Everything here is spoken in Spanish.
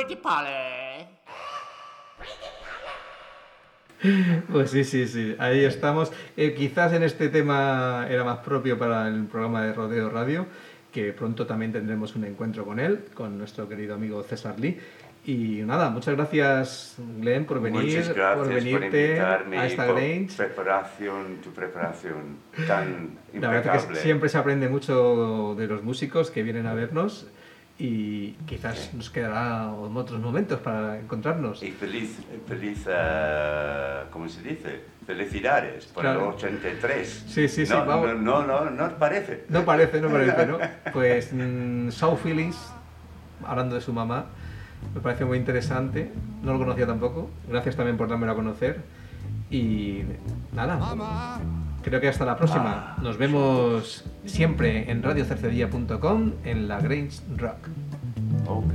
Pues sí, ahí estamos. Quizás en este tema era más propio para el programa de Rodeo Radio, que pronto también tendremos un encuentro con él, con nuestro querido amigo César Lee. Y nada, muchas gracias, Glenn, por venir, Muchas gracias por venirte invitarme a esta por Grange. tu preparación tan La verdad impecable. es que siempre se aprende mucho de los músicos que vienen a vernos y quizás nos quedará otros momentos para encontrarnos. Y feliz, ¿cómo se dice? Felicidades por Claro. el 83. Sí, no, vamos. No parece. No parece, ¿no? Pues Shaw Phillips, hablando de su mamá, me parece muy interesante. No lo conocía tampoco. Gracias también por dármelo a conocer. Y nada, creo que hasta la próxima. Nos vemos siempre en radiocercedilla.com en la Grange Rock. Okay.